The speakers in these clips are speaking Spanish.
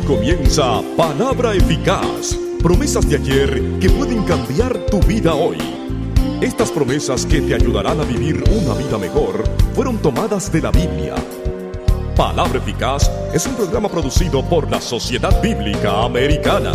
comienza Palabra Eficaz. Promesas de ayer que pueden cambiar tu vida hoy. Estas promesas que te ayudarán a vivir una vida mejor fueron tomadas de la Biblia. Palabra Eficaz es un programa producido por la Sociedad Bíblica Americana.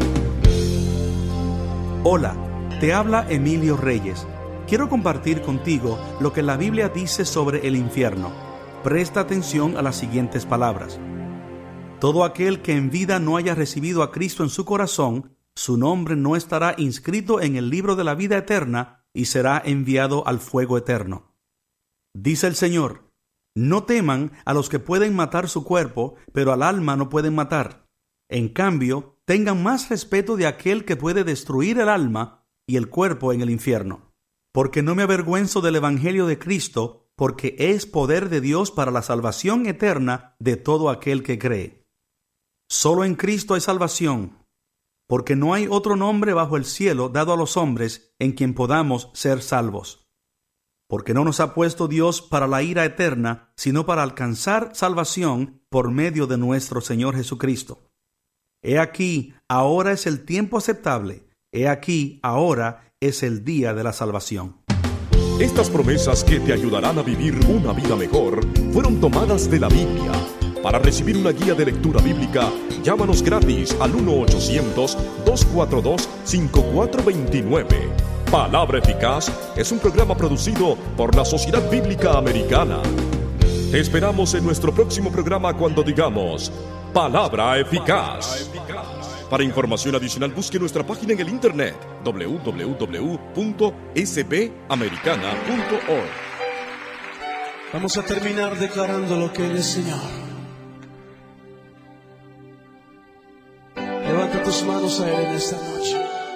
Hola, te habla Emilio Reyes. Quiero compartir contigo lo que la Biblia dice sobre el infierno. Presta atención a las siguientes palabras. Todo aquel que en vida no haya recibido a Cristo en su corazón, su nombre no estará inscrito en el libro de la vida eterna y será enviado al fuego eterno. Dice el Señor: no teman a los que pueden matar su cuerpo, pero al alma no pueden matar. En cambio, tengan más respeto de aquel que puede destruir el alma y el cuerpo en el infierno. Porque no me avergüenzo del evangelio de Cristo, porque es poder de Dios para la salvación eterna de todo aquel que cree. Solo en Cristo hay salvación, porque no hay otro nombre bajo el cielo dado a los hombres en quien podamos ser salvos. Porque no nos ha puesto Dios para la ira eterna, sino para alcanzar salvación por medio de nuestro Señor Jesucristo. He aquí, ahora es el tiempo aceptable. He aquí, ahora es el día de la salvación. Estas promesas que te ayudarán a vivir una vida mejor fueron tomadas de la Biblia. Para recibir una guía de lectura bíblica, llámanos gratis al 1-800-242-5429. Palabra Eficaz es un programa producido por la Sociedad Bíblica Americana. Te esperamos en nuestro próximo programa cuando digamos Palabra Eficaz. Para información adicional, busque nuestra página en el internet www.sbamericana.org. Vamos a terminar declarando lo que Él es Señor. Levanta tus manos a Él en esta noche.